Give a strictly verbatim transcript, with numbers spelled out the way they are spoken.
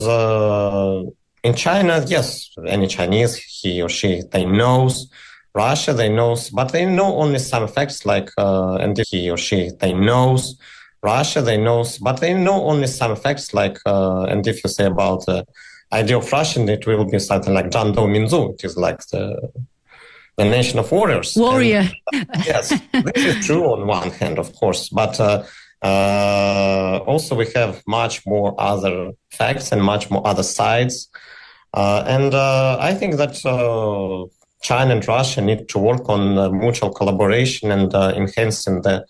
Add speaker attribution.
Speaker 1: Uh, in China, yes, any Chinese, he or she, they knows Russia, they knows, but they know only some facts like, uh, and if he or she, they knows Russia, they knows, but they know only some facts like, uh, and if you say about the idea of Russian, it will be something like Zhang Dou Minzu. It is like the the nation of warriors.
Speaker 2: Warrior.
Speaker 1: And, yes, this is true on one hand, of course, but uh, uh, also we have much more other facts and much more other sides. Uh, and uh, I think that uh, China and Russia need to work on uh, mutual collaboration and uh, enhancing the